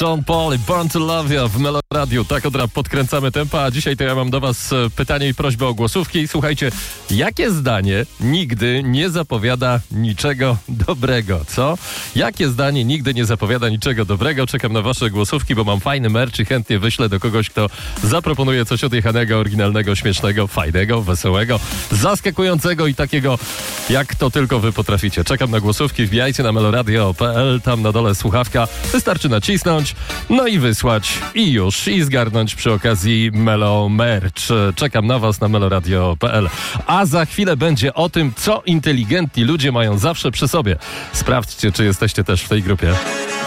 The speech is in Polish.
Sean Paul i Born to Love You w Melo Radio. Tak od razu podkręcamy tempo, a dzisiaj to ja mam do was pytanie i prośbę o głosówki. Słuchajcie, jakie zdanie nigdy nie zapowiada niczego dobrego, co? Jakie zdanie nigdy nie zapowiada niczego dobrego? Czekam na wasze głosówki, bo mam fajny merch i chętnie wyślę do kogoś, kto zaproponuje coś odjechanego, oryginalnego, śmiesznego, fajnego, wesołego, zaskakującego i takiego, jak to tylko wy potraficie. Czekam na głosówki, wbijajcie na meloradio.pl, tam na dole słuchawka. Wystarczy nacisnąć, no i wysłać i już, i zgarnąć przy okazji Melo Merch. Czekam na was na meloradio.pl. A za chwilę będzie o tym, co inteligentni ludzie mają zawsze przy sobie. Sprawdźcie, czy jesteście też w tej grupie.